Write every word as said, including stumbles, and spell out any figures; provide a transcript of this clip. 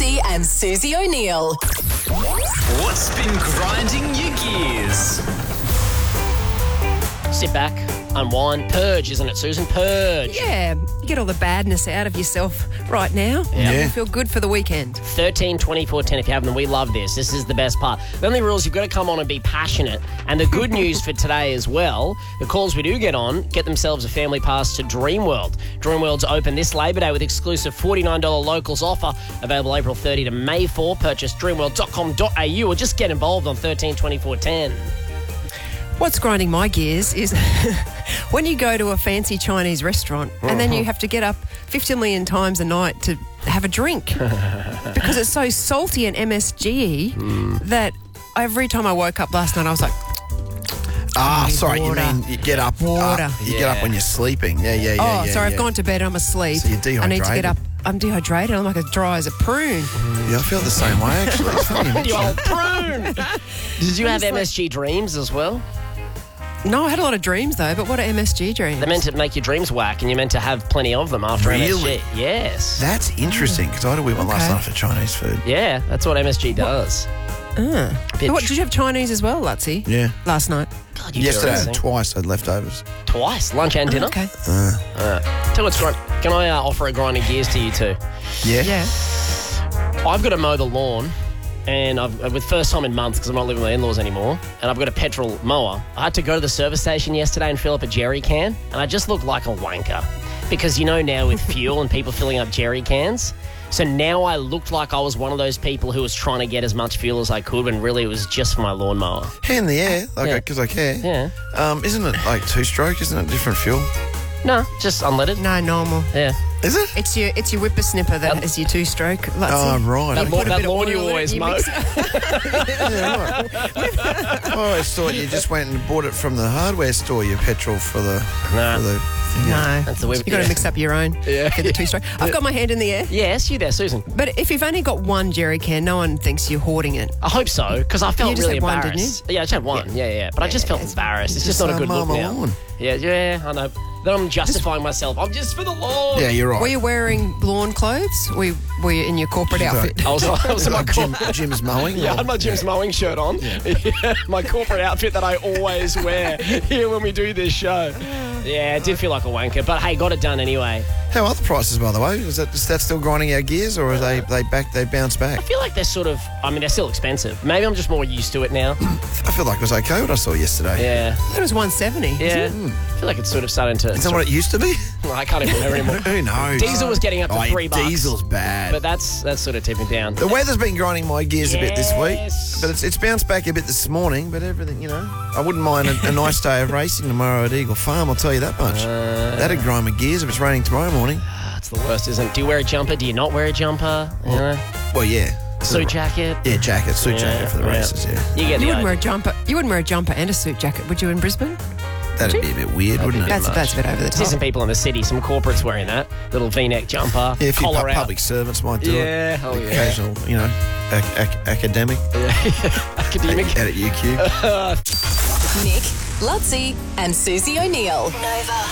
Lutzi and Susie O'Neill. What's been grinding your gears? Sit back, unwind, purge, isn't it, Susan? Purge. Yeah, you get all the badness out of yourself right now. Yeah. You feel good for the weekend. thirteen twenty-four ten if you haven't, and we love this. This is the best part. The only rule is you've got to come on and be passionate. And the good news for today as well, the calls we do get on get themselves a family pass to Dreamworld. Dreamworld's open this Labor Day with exclusive forty-nine dollars locals offer, available April thirtieth to May fourth. Purchase dreamworld dot com dot a u or just get involved on thirteen twenty-four ten. What's grinding my gears is when you go to a fancy Chinese restaurant and then you have to get up fifty million times a night to have a drink because it's so salty and M S G-y Mm. that every time I woke up last night I was like, Ah, need sorry, water. you mean you get up. Water. Uh, you Yeah. get up when you're sleeping. Yeah, yeah, yeah. oh, yeah, sorry, yeah. I've gone to bed, I'm asleep. So you're I need to dehydrated. get up. I'm dehydrated. I'm like as dry as a prune. Yeah, I feel the same way, actually. It's funny you You mention old it. prune! Did you have M S G dreams as well? No, I had a lot of dreams though, but what are M S G dreams? They're meant to make your dreams whack, and you're meant to have plenty of them after Really? M S G. Yes. That's interesting, because I had a wee one last Okay. night for Chinese food. Yeah, that's what M S G does. Ah. Bit What, tr- did you have Chinese as well, Lutzi? Yeah. Last night? God, you Yesterday, I do had everything. twice I had leftovers. Twice, lunch and dinner. Okay. Uh, tell you what's right. Can I uh, offer a grinding gears to you too? Yeah? Yeah. I've got to mow the lawn, and I've with first time in months because I'm not living with my in-laws anymore, and I've got a petrol mower. I had to go to the service station yesterday and fill up a jerry can, and I just looked like a wanker because you know now with fuel and people filling up jerry cans. So now I looked like I was one of those people who was trying to get as much fuel as I could when really it was just for my lawnmower. Hand in the air, like Yeah. because I care. Yeah. Um, isn't it like two-stroke? Isn't it different fuel? No, just unleaded. No, normal. Yeah. Is it? It's your it's your whippersnipper that is your two-stroke. Lutzi. Oh, right. That, okay. lawn- a that bit of lawn you oil in it, always you mow. mix it. Yeah, right. I always thought you just went and bought it from the hardware store, your petrol for the... Nah. For the thing. No, That's the way- you got to yeah. mix up your own. Yeah. Get the two-stroke. I've got my hand in the air. Yes, you there, Susan. But if you've only got one jerry can, no one thinks you're hoarding it. I hope so, because I felt You just really had one, didn't embarrassed. Yeah, I just had one. Yeah, yeah. But I just felt embarrassed. It's just not a uh, good mow look my now. lawn. Yeah, yeah, I know. Then I'm justifying myself. I'm just for the lawn. Yeah, you're right. Were you wearing lawn clothes? Were you, were you in your corporate outfit? I was, I was in my like Jim, corporate. Jim's mowing? Yeah, I or- had my Jim's mowing shirt on. Yeah, my corporate outfit that I always wear here when we do this show. Yeah, it did feel like a wanker, but hey, got it done anyway. How are the prices, by the way? Is that, is that still grinding our gears, or are they they back? They bounce back? I feel like they're sort of, I mean, they're still expensive. Maybe I'm just more used to it now. I feel like it was okay what I saw yesterday. Yeah, It was one seventy. yeah. I feel like it's sort of starting to. Is that what it used to be? I can't even remember anymore. Who knows? Diesel was getting up to Oh, three bucks. Diesel's bad. But that's that's sort of tipping down. The weather's been grinding my gears a bit this week, Yes. but it's, it's bounced back a bit this morning. But everything, you know, I wouldn't mind a, a nice day of racing tomorrow at Eagle Farm. I'll tell you that much. Uh, That'd grind my gears if it's raining tomorrow morning. That's the worst, isn't it? Do you wear a jumper? Do you not wear a jumper? You know? Well, yeah, Suit jacket? yeah, jacket, suit Yeah, jacket for the yeah. races. Yeah, You get You the wouldn't wear idea. a jumper. You wouldn't wear a jumper and a suit jacket, would you, in Brisbane? that'd be a bit weird, That'd wouldn't be it? That's much. that's a bit over the See some top. people in the city, some corporates wearing that. Little V-neck jumper, Yeah, a few collar pu- out. public servants might do it. Yeah, oh yeah. Occasional, you know, ac- ac- academic Academic. out at U Q. Nick, Lutzi and Susie O'Neill. Nova.